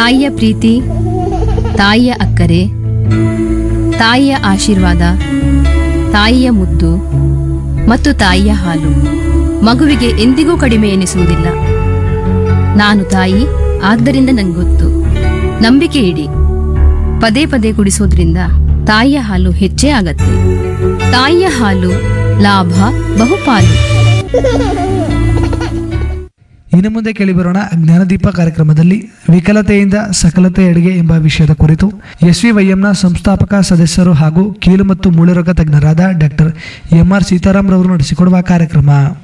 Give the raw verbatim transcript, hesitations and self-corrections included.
ತಾಯಿಯ ಪ್ರೀತಿ, ತಾಯಿಯ ಅಕ್ಕರೆ, ತಾಯಿಯ ಆಶೀರ್ವಾದ, ತಾಯಿಯ ಮುದ್ದು ಮತ್ತು ತಾಯಿಯ ಹಾಲು ಮಗುವಿಗೆ ಎಂದಿಗೂ ಕಡಿಮೆ ಎನಿಸುವುದಿಲ್ಲ. ನಾನು ತಾಯಿ, ಆದ್ದರಿಂದ ನಂಗೊತ್ತು. ನಂಬಿಕೆ ಇಡಿ. ಪದೇ ಪದೇ ಕುಡಿಸೋದ್ರಿಂದ ತಾಯಿಯ ಹಾಲು ಹೆಚ್ಚೇ ಆಗತ್ತೆ. ತಾಯಿಯ ಹಾಲು ಲಾಭ ಬಹುಪಾಲು. ಇನ್ನು ಮುಂದೆ ಕೇಳಿಬರೋಣ ಜ್ಞಾನದೀಪ ಕಾರ್ಯಕ್ರಮದಲ್ಲಿ ವಿಕಲತೆಯಿಂದ ಸಕಲತೆಯೆಡೆಗೆ ಎಂಬ ವಿಷಯದ ಕುರಿತು ಎಸ್ವಿವೈಎಂನ ಸಂಸ್ಥಾಪಕ ಸದಸ್ಯರು ಹಾಗೂ ಕೀಲು ಮತ್ತು ಮೂಳೆರೋಗ ತಜ್ಞರಾದ ಡಾಕ್ಟರ್ ಎಂ ಆರ್ ಸೀತಾರಾಮ್ ರವರು ನಡೆಸಿಕೊಡುವ ಕಾರ್ಯಕ್ರಮ.